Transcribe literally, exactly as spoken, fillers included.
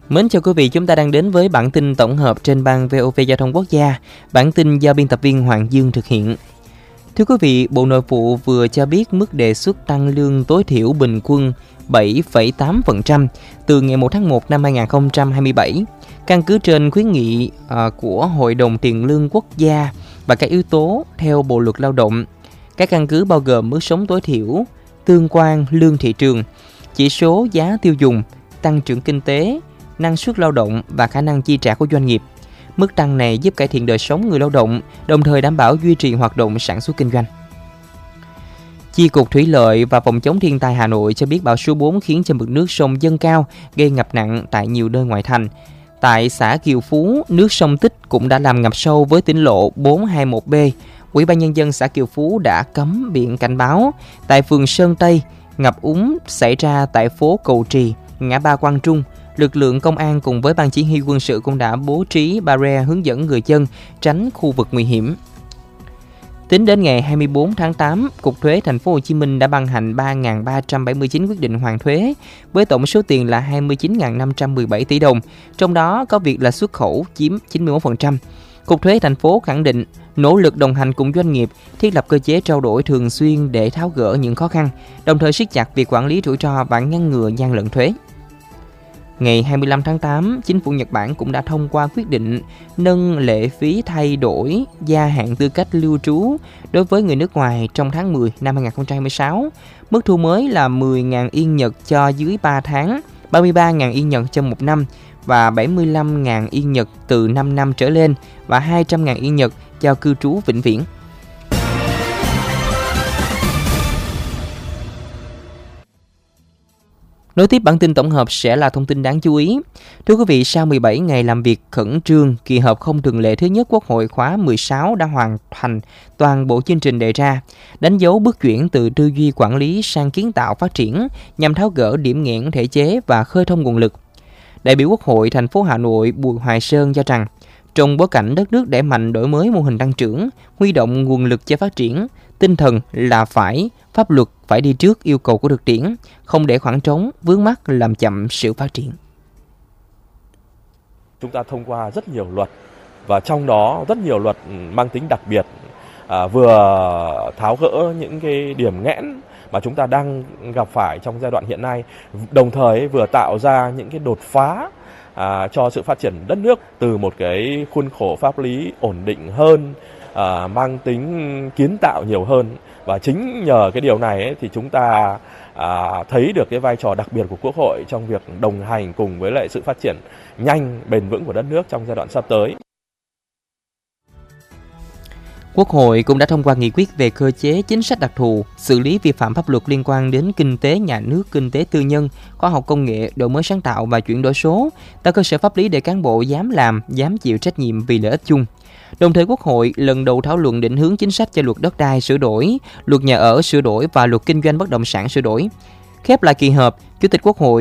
Mến chào quý vị, chúng ta đang đến với bản tin tổng hợp trên ban vê o vê Giao thông Quốc gia. Bản tin do biên tập viên Hoàng Dương thực hiện. Thưa quý vị, Bộ Nội vụ vừa cho biết mức đề xuất tăng lương tối thiểu bình quân bảy phẩy tám phần trăm từ ngày một tháng một năm hai nghìn không trăm hai mươi bảy, căn cứ trên khuyến nghị uh, của Hội đồng Tiền lương Quốc gia và các yếu tố theo Bộ luật Lao động. Các căn cứ bao gồm mức sống tối thiểu, tương quan lương thị trường, chỉ số giá tiêu dùng, tăng trưởng kinh tế, năng suất lao động và khả năng chi trả của doanh nghiệp. Mức tăng này giúp cải thiện đời sống người lao động, đồng thời đảm bảo duy trì hoạt động sản xuất kinh doanh. Chi cục Thủy lợi và Phòng chống thiên tai Hà Nội cho biết bão số bốn khiến cho mực nước sông dâng cao, gây ngập nặng tại nhiều nơi ngoại thành. Tại xã Kiều Phú, nước sông Tích cũng đã làm ngập sâu với tỉnh lộ bốn hai mốt B. Ủy ban nhân dân xã Kiều Phú đã cấm biển cảnh báo. Tại phường Sơn Tây, ngập úng xảy ra tại phố Cầu Trì, ngã ba Quang Trung. Lực lượng công an cùng với ban chỉ huy quân sự cũng đã bố trí barrier hướng dẫn người dân tránh khu vực nguy hiểm. Tính đến ngày hai mươi tư tháng tám, Cục Thuế Thành phố Hồ Chí Minh đã ban hành ba nghìn ba trăm bảy mươi chín quyết định hoàn thuế với tổng số tiền là hai mươi chín nghìn năm trăm mười bảy tỷ đồng, trong đó có việc là xuất khẩu chiếm chín mươi mốt phần trăm. Cục Thuế thành phố khẳng định nỗ lực đồng hành cùng doanh nghiệp, thiết lập cơ chế trao đổi thường xuyên để tháo gỡ những khó khăn, đồng thời siết chặt việc quản lý rủi ro và ngăn ngừa gian lận thuế. Ngày hai mươi lăm tháng tám, Chính phủ Nhật Bản cũng đã thông qua quyết định nâng lệ phí thay đổi gia hạn tư cách lưu trú đối với người nước ngoài trong tháng mười năm hai nghìn không trăm hai mươi sáu. Mức thu mới là mười nghìn yên Nhật cho dưới ba tháng, ba mươi ba nghìn yên Nhật cho một năm và bảy mươi lăm nghìn yên Nhật từ năm năm trở lên và hai trăm nghìn yên Nhật cho cư trú vĩnh viễn. Nối tiếp bản tin tổng hợp sẽ là thông tin đáng chú ý. Thưa quý vị, sau mười bảy ngày làm việc khẩn trương, kỳ họp không thường lệ thứ nhất Quốc hội khóa mười sáu đã hoàn thành toàn bộ chương trình đề ra, đánh dấu bước chuyển từ tư duy quản lý sang kiến tạo phát triển nhằm tháo gỡ điểm nghẽn thể chế và khơi thông nguồn lực. Đại biểu Quốc hội thành phố Hà Nội Bùi Hoài Sơn cho rằng, trong bối cảnh đất nước đẩy mạnh đổi mới mô hình tăng trưởng, huy động nguồn lực cho phát triển, tinh thần là phải, pháp luật phải đi trước yêu cầu của thực tiễn, không để khoảng trống, vướng mắc làm chậm sự phát triển. Chúng ta thông qua rất nhiều luật và trong đó rất nhiều luật mang tính đặc biệt, à, vừa tháo gỡ những cái điểm nghẽn mà chúng ta đang gặp phải trong giai đoạn hiện nay, đồng thời vừa tạo ra những cái đột phá à, cho sự phát triển đất nước từ một cái khuôn khổ pháp lý ổn định hơn, à, mang tính kiến tạo nhiều hơn. Và chính nhờ cái điều này ấy, thì chúng ta à, thấy được cái vai trò đặc biệt của Quốc hội trong việc đồng hành cùng với lại sự phát triển nhanh, bền vững của đất nước trong giai đoạn sắp tới. Quốc hội cũng đã thông qua nghị quyết về cơ chế chính sách đặc thù, xử lý vi phạm pháp luật liên quan đến kinh tế nhà nước, kinh tế tư nhân, khoa học công nghệ, đổi mới sáng tạo và chuyển đổi số, tạo cơ sở pháp lý để cán bộ dám làm, dám chịu trách nhiệm vì lợi ích chung. Đồng thời, Quốc hội lần đầu thảo luận định hướng chính sách cho luật đất đai sửa đổi, luật nhà ở sửa đổi và luật kinh doanh bất động sản sửa đổi. Khép lại kỳ họp, Chủ tịch Quốc hội